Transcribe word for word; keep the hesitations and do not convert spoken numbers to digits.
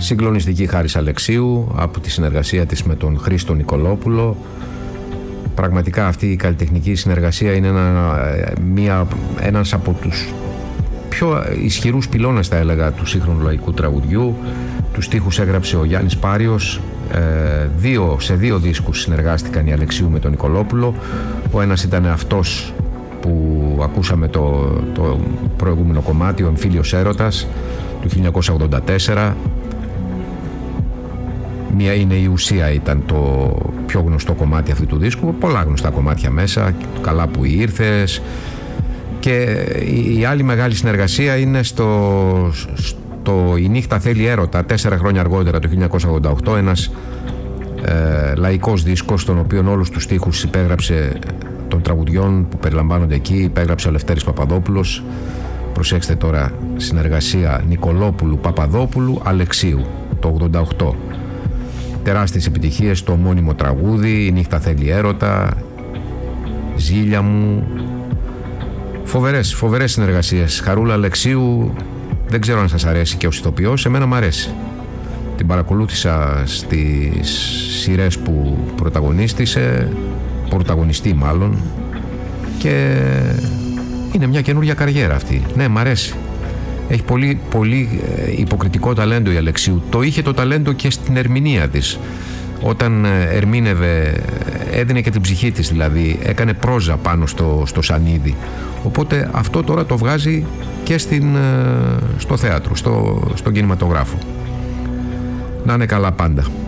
Συγκλονιστική Χάρης Αλεξίου από τη συνεργασία της με τον Χρήστο Νικολόπουλο. Πραγματικά αυτή η καλλιτεχνική συνεργασία είναι ένα, μια, ένας από τους πιο ισχυρούς πυλώνες, θα έλεγα, του σύγχρονου λαϊκού τραγουδιού. Τους στίχους έγραψε ο Γιάννης Πάριος. Ε, δύο, σε δύο δίσκους συνεργάστηκαν η Αλεξίου με τον Νικολόπουλο. Ο ένας ήταν αυτός που ακούσαμε το, το προηγούμενο κομμάτι, ο Εμφύλιος Έρωτας του χίλια εννιακόσια ογδόντα τέσσερα. Μία είναι η ουσία, ήταν το πιο γνωστό κομμάτι αυτού του δίσκου. Πολλά γνωστά κομμάτια μέσα, καλά που ήρθες. Και η άλλη μεγάλη συνεργασία είναι στο, στο «Η νύχτα θέλει έρωτα», τέσσερα χρόνια αργότερα, το χίλια εννιακόσια ογδόντα οκτώ, ένας ε, λαϊκός δίσκος, στον οποίο όλους τους στίχους υπέγραψε, των τραγουδιών που περιλαμβάνονται εκεί, υπέγραψε ο Λευτέρης Παπαδόπουλος. Προσέξτε τώρα, συνεργασία Νικολόπουλου, Παπαδόπουλου, Αλεξίου, το ογδόντα οκτώ. Τεράστιες επιτυχίες, το ομώνυμο τραγούδι, «Η νύχτα θέλει έρωτα», «Ζήλια μου». Φοβερές, φοβερές συνεργασίες. Χαρούλα Αλεξίου, δεν ξέρω αν σας αρέσει και ως ηθοποιός, εμένα μου αρέσει. Την παρακολούθησα στις σειρές που πρωταγωνίστησε, πρωταγωνιστή μάλλον, και είναι μια καινούργια καριέρα αυτή. Ναι, μ' αρέσει. Έχει πολύ, πολύ υποκριτικό ταλέντο η Αλεξίου. Το είχε το ταλέντο και στην ερμηνεία της. Όταν ερμήνευε, έδινε και την ψυχή της, δηλαδή έκανε πρόζα πάνω στο, στο σανίδι. Οπότε αυτό τώρα το βγάζει και στην, στο θέατρο, στο, στον κινηματογράφο. Να είναι καλά πάντα.